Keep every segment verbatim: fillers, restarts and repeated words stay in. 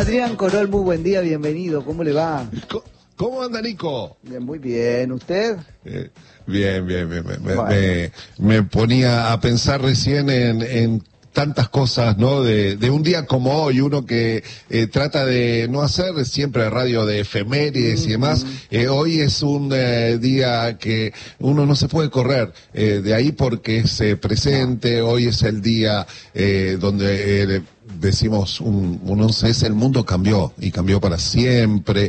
Adrián Corol, muy buen día, bienvenido, ¿cómo le va? ¿Cómo anda, Nico? Bien, muy bien, ¿usted? Eh, bien, bien, bien. Me, bueno. me, me ponía a pensar recién en, en tantas cosas, ¿no? De, de un día como hoy, uno que eh, trata de no hacer siempre radio de efemérides mm-hmm. y demás. Eh, hoy es un eh, día que uno no se puede correr eh, de ahí porque es eh, presente. No. Hoy es el día eh, donde... Eh, decimos, un, un once ese, el mundo cambió, y cambió para siempre,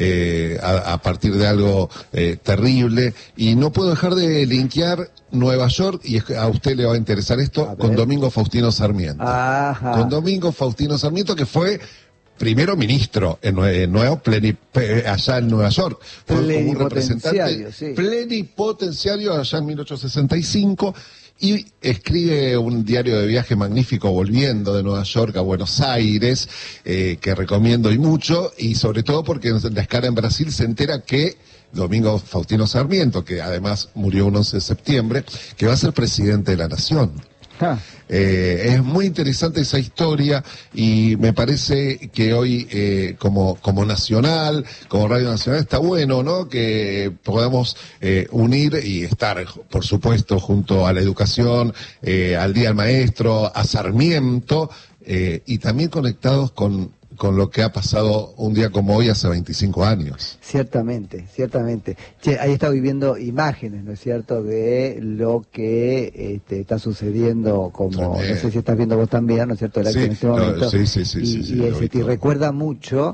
eh, a, a partir de algo eh, terrible, y no puedo dejar de linkear Nueva York, y a usted le va a interesar esto, a con Domingo Faustino Sarmiento. Ajá. Con Domingo Faustino Sarmiento, que fue primero ministro en, en nuevo pleni, allá en Nueva York, fue como un representante sí. plenipotenciario allá en mil ochocientos sesenta y cinco, y escribe un diario de viaje magnífico volviendo de Nueva York a Buenos Aires, eh, que recomiendo y mucho, y sobre todo porque en la escala en Brasil se entera que Domingo Faustino Sarmiento, que además murió un once de septiembre, que va a ser presidente de la Nación. Ah. Eh, es muy interesante esa historia y me parece que hoy eh, como, como nacional, como Radio Nacional, está bueno, ¿no? Que podamos eh, unir y estar, por supuesto, junto a la educación, eh, al Día del Maestro, a Sarmiento, eh, y también conectados con con lo que ha pasado un día como hoy hace veinticinco años. Ciertamente, ciertamente. Che, ahí está viviendo imágenes, ¿no es cierto?, de lo que este, está sucediendo, como, Tremendo. No sé si estás viendo vos también, ¿no es cierto?, el acto sí, en este momento. No, sí, sí, sí. Y, sí, sí, y, ese, y recuerda mucho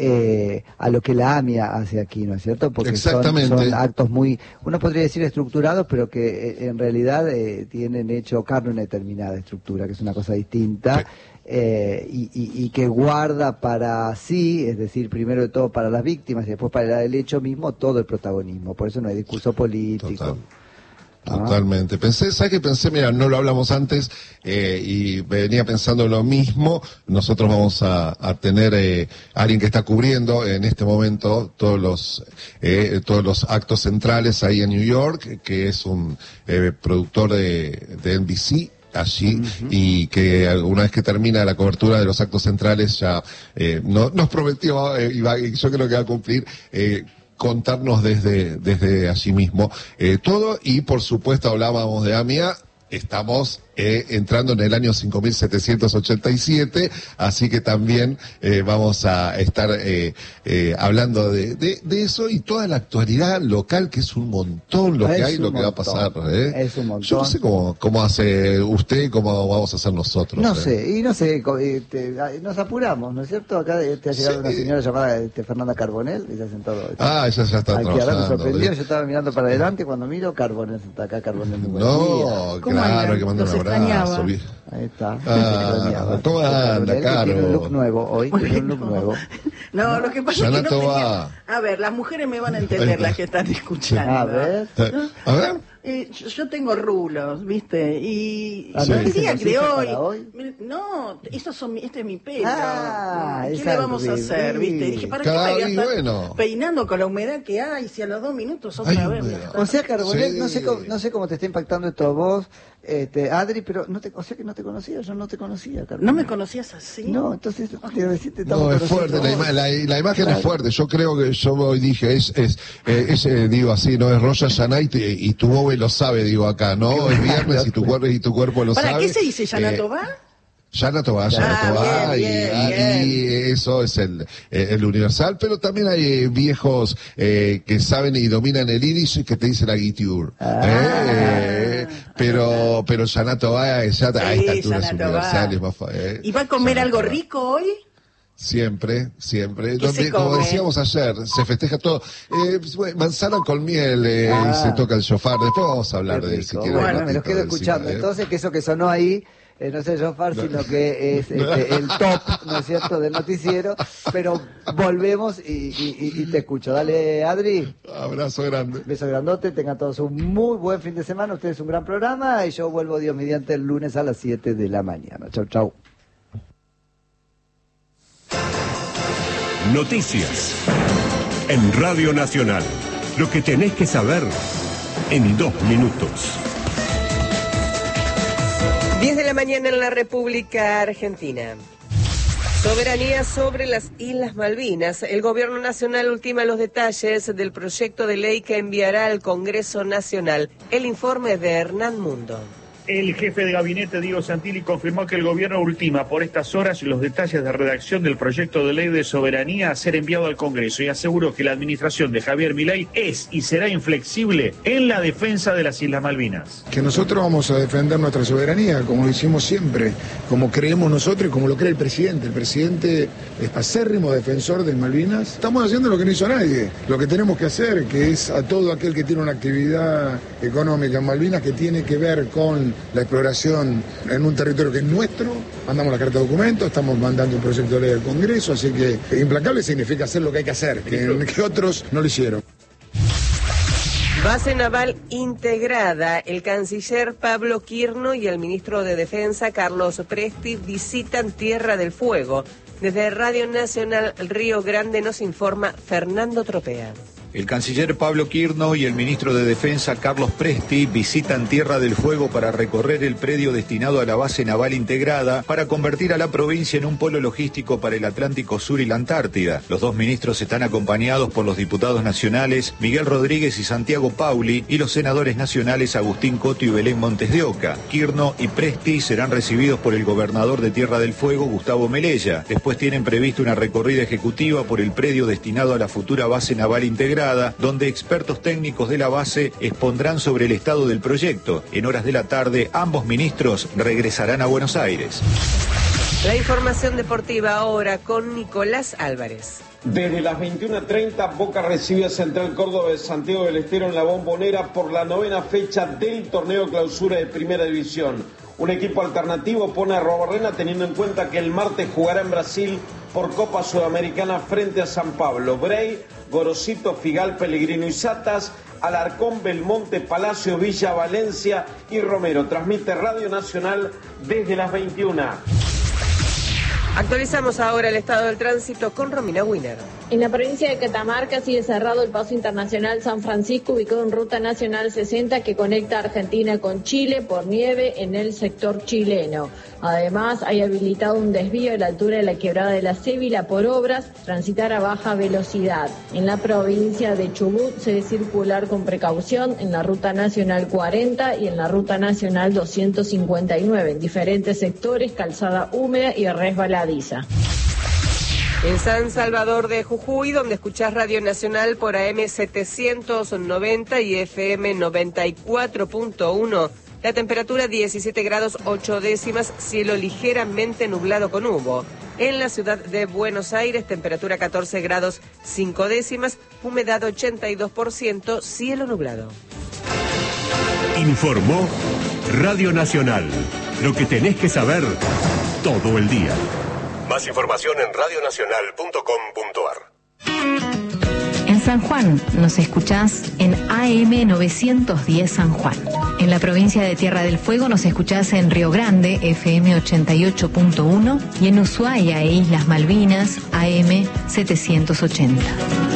eh, a lo que la AMIA hace aquí, ¿no es cierto? Porque son, son actos muy, uno podría decir estructurados, pero que eh, en realidad eh, tienen hecho carne una determinada estructura, que es una cosa distinta. Sí. Eh, y, y, y que guarda para sí, es decir, primero de todo para las víctimas y después para el hecho mismo, todo el protagonismo. Por eso no hay discurso político. Total. Totalmente. Pensé, ¿sabes qué pensé? Mira, no lo hablamos antes eh, y venía pensando lo mismo. Nosotros vamos a, a tener eh, a alguien que está cubriendo en este momento todos los eh, todos los actos centrales ahí en New York, que es un eh, productor de, de N B C. Allí, uh-huh. Y que una vez que termina la cobertura de los actos centrales ya eh, no, nos prometió, eh, y, va, y yo creo que va a cumplir, eh, contarnos desde, desde allí mismo eh, todo, y por supuesto hablábamos de AMIA. Estamos eh, entrando en el año cinco mil setecientos ochenta y siete, así que también eh, vamos a estar eh, eh, hablando de, de, de eso y toda la actualidad local, que es un montón lo es que hay, lo que montón. va a pasar. ¿eh? Es un montón. Yo no sé cómo, cómo hace usted y cómo vamos a hacer nosotros. No ¿eh? sé, y no sé, te, nos apuramos, ¿no es cierto? Acá te ha llegado sí. una señora llamada este, Fernanda Carbonell, y se ha sentado. Ah, ella ya está aquí, trabajando. Ahora me sorprendió, yo estaba mirando para adelante, cuando miro, Carbonell está acá, Carbonell. Muy no, claro, hay que mandar un abrazo. Ahí está. Ah, ¿cómo anda, Caro? Tiene un look nuevo hoy, bueno. tiene un look nuevo. No, lo que pasa ya es que no va. tenía... A ver, las mujeres me van a entender, las que están escuchando. A ver. ¿No? A ver. Eh, yo, yo tengo rulos, ¿viste? Y ah, el sí. día que hoy, hoy, no, esos son, este es mi pelo. Ah, ¿Qué le vamos a hacer, viste? Dije, ¿para qué me voy a estar bueno. peinando con la humedad que hay si a los dos minutos otra Ay, vez? Bueno. O sea, Carbonell, sí. no sé cómo, no sé cómo te está impactando esto a vos, este, Adri, pero no te, o sea que no te conocía, yo no te conocía, Carbonell. ¿No me conocías así? No, entonces quiero decirte no, es fuerte, la, ima la, la imagen claro. es fuerte. Yo creo que yo hoy dije, es, es, eh, es eh, digo así, no es Rosh Hashanah y, y tu bobe lo sabe, digo acá, ¿no? Es viernes y tu cuerpo y tu cuerpo lo ¿Para sabe. qué se dice Yana Tobá? Eh, Yana Tobá, Yana Tobá, y, y eso es el, el universal, pero también hay eh, viejos eh, que saben y dominan el yiddish y que te dicen la Gitur. Ah. Eh, pero, pero Yana Tobá es ya a esta altura es universal. Es más, eh, ¿Y va a comer Yana algo Tobá. rico hoy? Siempre, siempre. Donde, se como decíamos ayer, se festeja todo. Eh, manzana con miel, eh, ah, y se toca el shofar. Después vamos a hablar de si quieren. Bueno, me los quedo escuchando. Encima, Entonces, que eso que sonó ahí, eh, no es el shofar, no. sino que es este, el top, ¿no es cierto?, del noticiero. Pero volvemos y, y, y te escucho. Dale, Adri. Abrazo grande. Beso grandote. Tengan todos un muy buen fin de semana. Ustedes un gran programa. Y yo vuelvo, Dios mediante, el lunes a las siete de la mañana. Chau, chau. Noticias en Radio Nacional. Lo que tenés que saber en dos minutos. diez de la mañana en la República Argentina. Soberanía sobre las Islas Malvinas. El Gobierno Nacional ultima los detalles del proyecto de ley que enviará al Congreso Nacional. El informe de Hernán Mundo. El jefe de gabinete, Diego Santilli, confirmó que el gobierno ultima por estas horas los detalles de redacción del proyecto de ley de soberanía a ser enviado al Congreso y aseguró que la administración de Javier Milei es y será inflexible en la defensa de las Islas Malvinas. Que nosotros vamos a defender nuestra soberanía, como lo hicimos siempre, como creemos nosotros y como lo cree el presidente. El presidente es acérrimo defensor de Malvinas. Estamos haciendo lo que no hizo nadie, lo que tenemos que hacer, que es a todo aquel que tiene una actividad económica en Malvinas que tiene que ver con la exploración en un territorio que es nuestro, mandamos la carta de documento, estamos mandando un proyecto de ley al Congreso, así que implacable significa hacer lo que hay que hacer, que, que otros no lo hicieron. Base naval integrada. El canciller Pablo Quirno y el ministro de Defensa Carlos Presti visitan Tierra del Fuego. Desde Radio Nacional Río Grande nos informa Fernando Tropea. El canciller Pablo Quirno y el ministro de Defensa Carlos Presti visitan Tierra del Fuego para recorrer el predio destinado a la base naval integrada para convertir a la provincia en un polo logístico para el Atlántico Sur y la Antártida. Los dos ministros están acompañados por los diputados nacionales Miguel Rodríguez y Santiago Pauli y los senadores nacionales Agustín Coto y Belén Montes de Oca. Quirno y Presti serán recibidos por el gobernador de Tierra del Fuego, Gustavo Melella. Después tienen previsto una recorrida ejecutiva por el predio destinado a la futura base naval integrada, donde expertos técnicos de la base expondrán sobre el estado del proyecto. En horas de la tarde, ambos ministros regresarán a Buenos Aires. La información deportiva ahora con Nicolás Álvarez. Desde las veintiuna treinta, Boca recibe a Central Córdoba de Santiago del Estero en la Bombonera por la novena fecha del torneo clausura de Primera División. Un equipo alternativo pone a Robarrena teniendo en cuenta que el martes jugará en Brasil por Copa Sudamericana frente a San Pablo. Brey, Gorosito, Figal, Pellegrino y Satas, Alarcón, Belmonte, Palacio, Villa, Valencia y Romero. Transmite Radio Nacional desde las veintiuna. Actualizamos ahora el estado del tránsito con Romina Wiener. En la provincia de Catamarca sigue cerrado el paso internacional San Francisco, ubicado en Ruta Nacional sesenta que conecta Argentina con Chile por nieve en el sector chileno. Además, hay habilitado un desvío a la altura de la quebrada de la Cébila por obras, transitar a baja velocidad. En la provincia de Chubut se debe circular con precaución en la Ruta Nacional cuarenta y en la Ruta Nacional doscientos cincuenta y nueve, en diferentes sectores, calzada húmeda y resbaladiza. En San Salvador de Jujuy, donde escuchás Radio Nacional por A M setecientos noventa y F M noventa y cuatro punto uno, la temperatura diecisiete grados ocho décimas, cielo ligeramente nublado con humo. En la ciudad de Buenos Aires, temperatura catorce grados cinco décimas, humedad ochenta y dos por ciento, cielo nublado. Informó Radio Nacional, lo que tenés que saber todo el día. Más información en radio nacional punto com punto a r. En San Juan nos escuchás en A M novecientos diez San Juan. En la provincia de Tierra del Fuego nos escuchás en Río Grande, F M ochenta y ocho punto uno, y en Ushuaia e Islas Malvinas, A M setecientos ochenta.